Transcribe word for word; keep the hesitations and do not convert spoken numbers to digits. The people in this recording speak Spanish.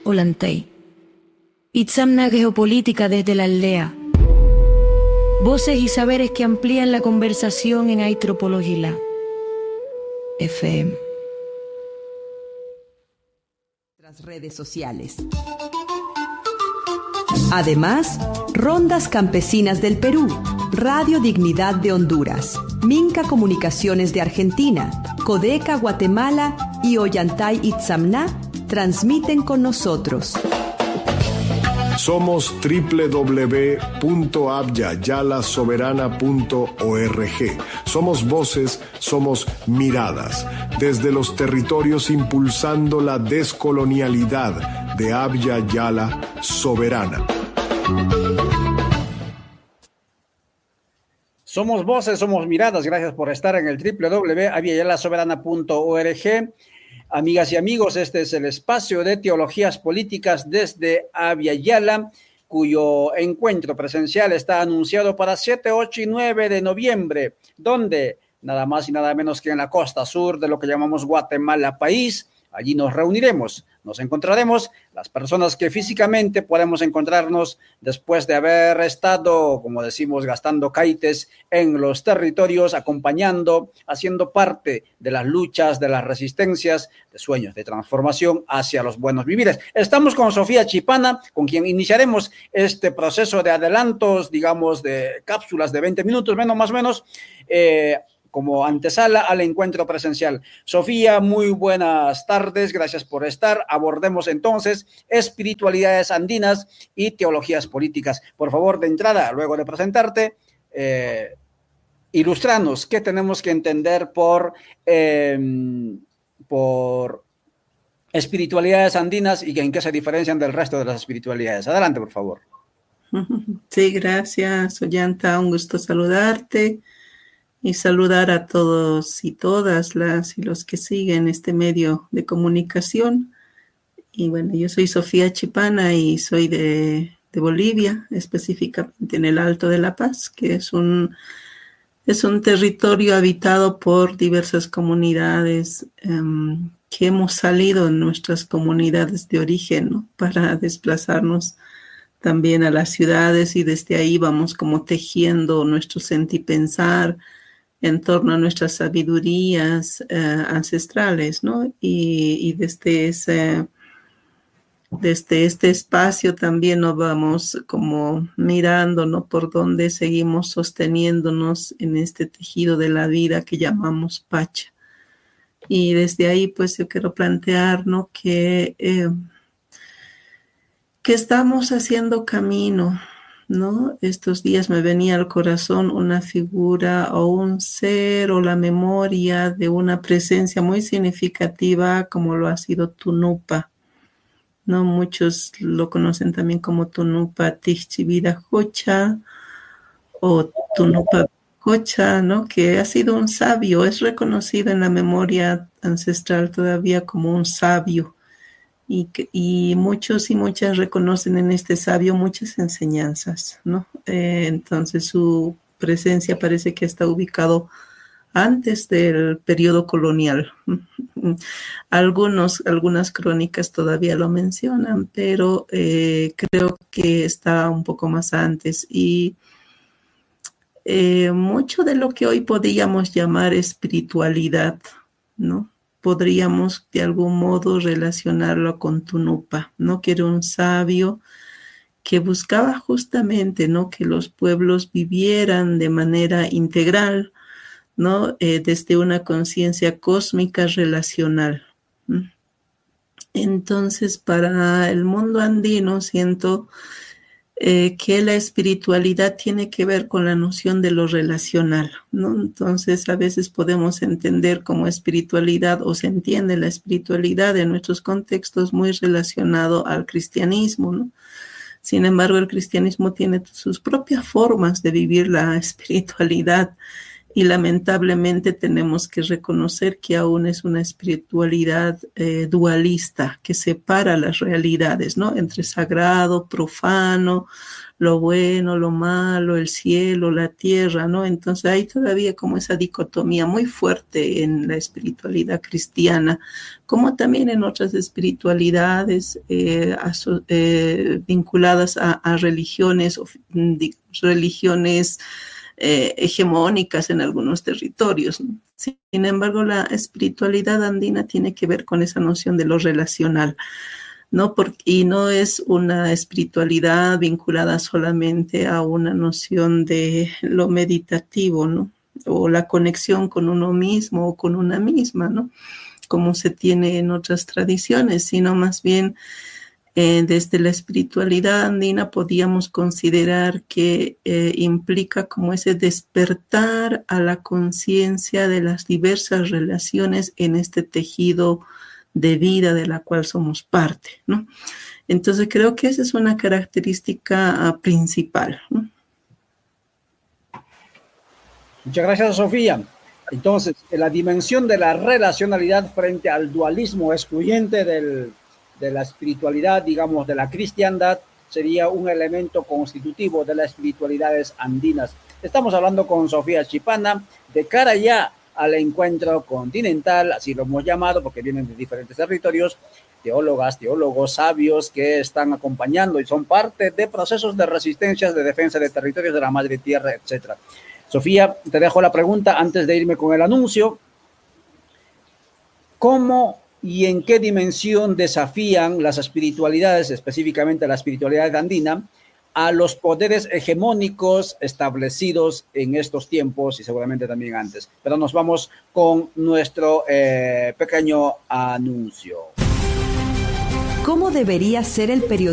Olantay. Itzamna Geopolítica desde la aldea. Voces y saberes que amplían la conversación en Aitropologila. F M. Las redes sociales. Además, Rondas Campesinas del Perú, Radio Dignidad de Honduras, Minca Comunicaciones de Argentina, Codeca Guatemala y Ollantay Itzamná transmiten con nosotros. Somos doble u doble u doble u punto abya yala soberana punto org. Somos voces, somos miradas. Desde los territorios impulsando la descolonialidad de Abya Yala Soberana. Somos voces, somos miradas. Gracias por estar en el doble u doble u doble u punto abya yala soberana punto org. Amigas y amigos, este es el espacio de teologías políticas desde Abya Yala, cuyo encuentro presencial está anunciado para siete, ocho y nueve de noviembre, donde nada más y nada menos que en la costa sur de lo que llamamos Guatemala país. Allí nos reuniremos, nos encontraremos, las personas que físicamente podemos encontrarnos después de haber estado, como decimos, gastando caites en los territorios, acompañando, haciendo parte de las luchas, de las resistencias, de sueños de transformación hacia los buenos vivires. Estamos con Sofía Chipana, con quien iniciaremos este proceso de adelantos, digamos, de cápsulas de veinte minutos, menos más o menos, eh, como antesala al encuentro presencial. Sofía, muy buenas tardes, gracias por estar. Abordemos entonces espiritualidades andinas y teologías políticas. Por favor, de entrada, luego de presentarte, eh, ilustranos qué tenemos que entender por, eh, por espiritualidades andinas y en qué se diferencian del resto de las espiritualidades. Adelante, por favor. Sí, gracias, Ollanta, un gusto saludarte. Y saludar a todos y todas las y los que siguen este medio de comunicación. Y bueno, yo soy Sofía Chipana y soy de, de Bolivia, específicamente en el Alto de La Paz, que es un, es un territorio habitado por diversas comunidades um, que hemos salido en nuestras comunidades de origen, ¿no? Para desplazarnos también a las ciudades y desde ahí vamos como tejiendo nuestro sentir pensar en torno a nuestras sabidurías eh, ancestrales, ¿no? Y, y desde, ese, desde este espacio también nos vamos como mirando, ¿no? Por dónde seguimos sosteniéndonos en este tejido de la vida que llamamos Pacha. Y desde ahí, pues, yo quiero plantear, ¿no? Que, eh, que estamos haciendo camino, ¿no? Estos días me venía al corazón una figura o un ser o la memoria de una presencia muy significativa como lo ha sido Tunupa, ¿no? Muchos lo conocen también como Tunupa Tixchivirajocha o Tunupa Cocha, ¿no? Que ha sido un sabio, es reconocido en la memoria ancestral todavía como un sabio. Y, y muchos y muchas reconocen en este sabio muchas enseñanzas, ¿no? Eh, entonces su presencia parece que está ubicado antes del periodo colonial. Algunos, algunas crónicas todavía lo mencionan, pero eh, creo que está un poco más antes. Y eh, mucho de lo que hoy podríamos llamar espiritualidad, ¿no? Podríamos de algún modo relacionarlo con Tunupa, ¿no? Que era un sabio que buscaba justamente, ¿no? Que los pueblos vivieran de manera integral, ¿no? Eh, desde una conciencia cósmica relacional. ¿Mm? Entonces, para el mundo andino siento Eh, que la espiritualidad tiene que ver con la noción de lo relacional, ¿no? Entonces, a veces podemos entender como espiritualidad o se entiende la espiritualidad en nuestros contextos muy relacionado al cristianismo, ¿no? Sin embargo, el cristianismo tiene sus propias formas de vivir la espiritualidad y lamentablemente tenemos que reconocer que aún es una espiritualidad eh, dualista que separa las realidades, ¿no? Entre sagrado, profano, lo bueno, lo malo, el cielo, la tierra, ¿no? Entonces hay todavía como esa dicotomía muy fuerte en la espiritualidad cristiana, como también en otras espiritualidades eh, a, eh, vinculadas a, a religiones, religiones eh, hegemónicas en algunos territorios, ¿no? Sin embargo, la espiritualidad andina tiene que ver con esa noción de lo relacional, ¿no? Porque, y no es una espiritualidad vinculada solamente a una noción de lo meditativo, ¿no? O la conexión con uno mismo o con una misma, ¿no? Como se tiene en otras tradiciones, sino más bien eh, desde la espiritualidad andina podíamos considerar que eh, implica como ese despertar a la conciencia de las diversas relaciones en este tejido de vida de la cual somos parte, ¿no? Entonces creo que esa es una característica uh, principal, ¿no? Muchas gracias, Sofía. Entonces, la dimensión de la relacionalidad frente al dualismo excluyente del, de la espiritualidad, digamos, de la cristiandad, sería un elemento constitutivo de las espiritualidades andinas. Estamos hablando con Sofía Chipana de cara ya al encuentro continental, así lo hemos llamado porque vienen de diferentes territorios, teólogas, teólogos, sabios que están acompañando y son parte de procesos de resistencias, de defensa de territorios de la madre tierra, etcétera. Sofía, te dejo la pregunta antes de irme con el anuncio. ¿Cómo y en qué dimensión desafían las espiritualidades, específicamente la espiritualidad andina, a los poderes hegemónicos establecidos en estos tiempos y seguramente también antes? Pero nos vamos con nuestro eh, pequeño anuncio. ¿Cómo debería ser el periodismo?